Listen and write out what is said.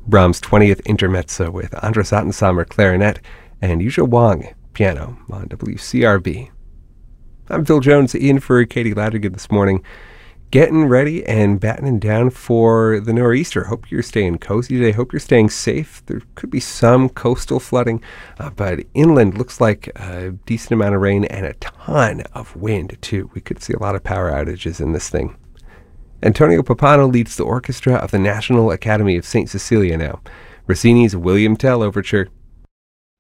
Brahms' 20th Intermezzo with Andras Antensamer clarinet and Yuzha Wang piano on WCRB. I'm Phil Jones, in for Katie Ladrigan this morning, getting ready and battening down for the nor'easter. Hope you're staying cozy today. Hope you're staying safe. There could be some coastal flooding, but inland looks like a decent amount of rain and a ton of wind, too. We could see a lot of power outages in this thing. Antonio Pappano leads the orchestra of the National Academy of St. Cecilia now. Rossini's William Tell Overture